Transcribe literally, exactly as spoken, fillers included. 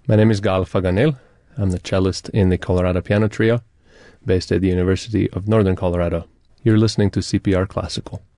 My name is Gal Faganel. I'm the cellist in the Colorado Piano Trio, based at the University of Northern Colorado. You're listening to C P R Classical.